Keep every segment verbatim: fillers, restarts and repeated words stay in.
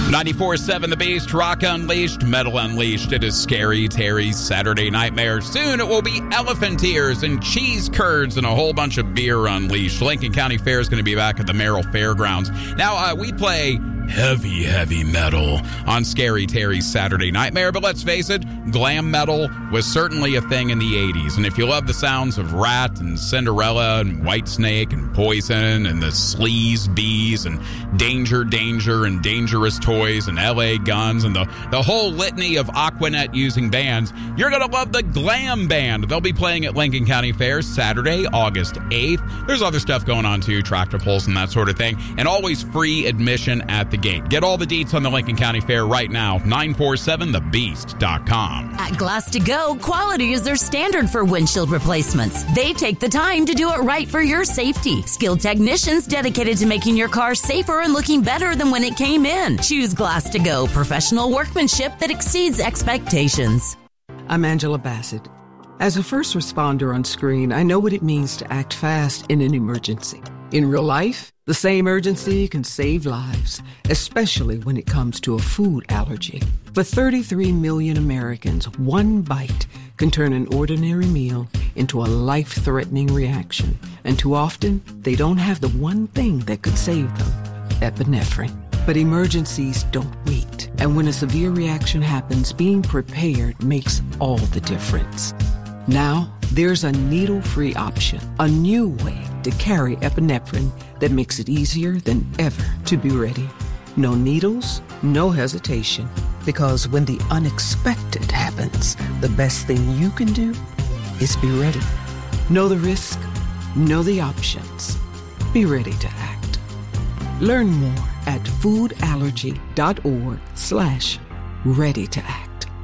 ninety-four point seven The Beast, Rock Unleashed, Metal Unleashed. It is Scary Terry's Saturday Nightmare. Soon it will be elephant ears and cheese curds and a whole bunch of beer unleashed. Lincoln County Fair is going to be back at the Merrill Fairgrounds. Now, uh, we play heavy, heavy metal on Scary Terry's Saturday Nightmare, but let's face it, glam metal was certainly a thing in the eighties. And if you love the sounds of Rat and Cinderella and Whitesnake and Poison and the Sleaze Bees and Danger, Danger and Dangerous Toys and L A Guns and the, the whole litany of Aquanet using bands, you're going to love the Glam Band. They'll be playing at Lincoln County Fair Saturday, August eighth. There's other stuff going on too, tractor pulls and that sort of thing, and always free admission at the gate. Get all the deets on the Lincoln County Fair right now, nine four seven the beast dot com. At Glass to Go, quality is their standard for windshield replacements. They take the time to do it right for your safety. Skilled technicians dedicated to making your car safer and looking better than when it came in. Choose Glass to Go, professional workmanship that exceeds expectations. I'm Angela Bassett. As a first responder on screen, I know what it means to act fast in an emergency. In real life, the same urgency can save lives, especially when it comes to a food allergy. For thirty-three million Americans, one bite can turn an ordinary meal into a life-threatening reaction. And too often, they don't have the one thing that could save them, epinephrine. But emergencies don't wait. And when a severe reaction happens, being prepared makes all the difference. Now, there's a needle-free option, a new way to carry epinephrine that makes it easier than ever to be ready. No needles, no hesitation. Because when the unexpected happens, the best thing you can do is be ready. Know the risk, know the options. Be ready to act. Learn more at foodallergy.org slash ready to act.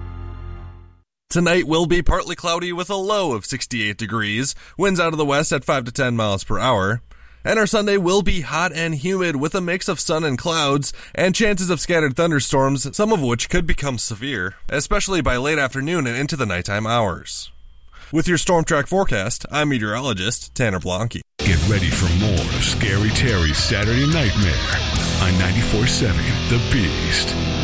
Tonight will be partly cloudy with a low of sixty-eight degrees, winds out of the west at five to ten miles per hour. And our Sunday will be hot and humid with a mix of sun and clouds and chances of scattered thunderstorms, some of which could become severe, especially by late afternoon and into the nighttime hours. With your Storm Track forecast, I'm meteorologist Tanner Blanke. Get ready for more of Scary Terry's Saturday Nightmare on ninety-four point seven The Beast.